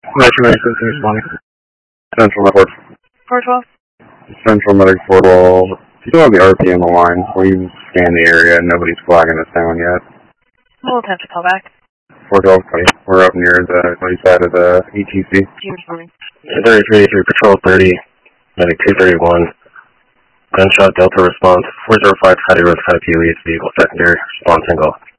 Metro Medical responding. Central Network. 412. Central Medic 412. Still have the RP on the line. We've scanned the area. Nobody's flagging us down yet. We'll attempt to call back. 412, we're up near the east side of the ETC. Team responding. 33, Patrol 30, Medic 231. Gunshot Delta response 405 Hattie Rose County POE vehicle secondary response single.